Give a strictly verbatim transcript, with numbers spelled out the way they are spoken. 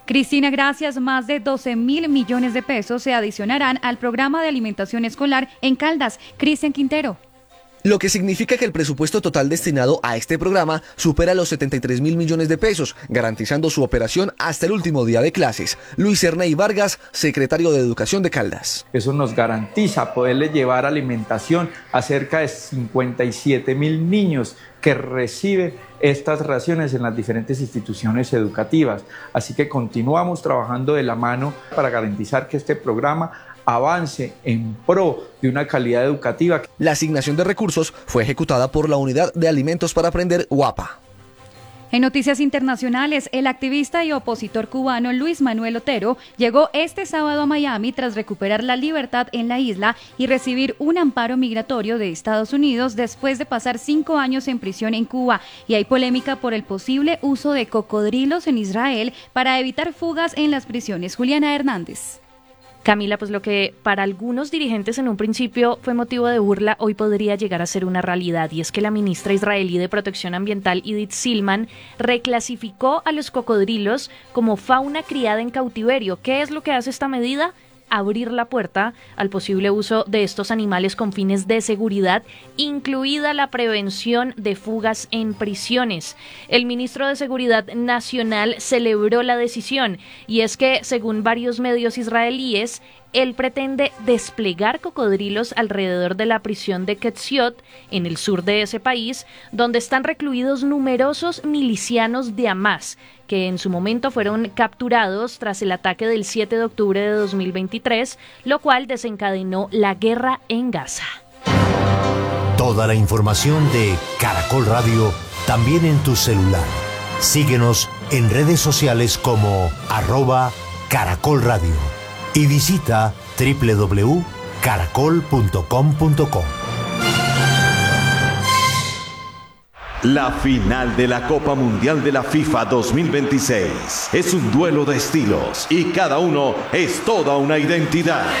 Cristina, gracias. Más de doce mil millones de pesos se adicionarán al programa de alimentación escolar en Caldas. Cristian Quintero. Lo que significa que el presupuesto total destinado a este programa supera los setenta y tres mil millones de pesos, garantizando su operación hasta el último día de clases. Luis Ernei Vargas, secretario de Educación de Caldas. Eso nos garantiza poderle llevar alimentación a cerca de cincuenta y siete mil niños que reciben estas raciones en las diferentes instituciones educativas. Así que continuamos trabajando de la mano para garantizar que este programa avance en pro de una calidad educativa. La asignación de recursos fue ejecutada por la Unidad de Alimentos para Aprender, UAPA. En noticias internacionales, el activista y opositor cubano Luis Manuel Otero llegó este sábado a Miami tras recuperar la libertad en la isla y recibir un amparo migratorio de Estados Unidos después de pasar cinco años en prisión en Cuba. Y hay polémica por el posible uso de cocodrilos en Israel para evitar fugas en las prisiones. Juliana Hernández. Camila, pues lo que para algunos dirigentes en un principio fue motivo de burla, hoy podría llegar a ser una realidad, y es que la ministra israelí de Protección Ambiental, Idit Silman, reclasificó a los cocodrilos como fauna criada en cautiverio. ¿Qué es lo que hace esta medida? Abrir la puerta al posible uso de estos animales con fines de seguridad, incluida la prevención de fugas en prisiones. El ministro de Seguridad Nacional celebró la decisión, y es que, según varios medios israelíes, él pretende desplegar cocodrilos alrededor de la prisión de Ketziot, en el sur de ese país, donde están recluidos numerosos milicianos de Hamás, que en su momento fueron capturados tras el ataque del siete de octubre de dos mil veintitrés, lo cual desencadenó la guerra en Gaza. Toda la información de Caracol Radio también en tu celular. Síguenos en redes sociales como arroba Caracol Radio y visita doble u doble u doble u punto caracol punto com punto co. La final de la Copa Mundial de la FIFA dos mil veintiséis es un duelo de estilos y cada uno es toda una identidad.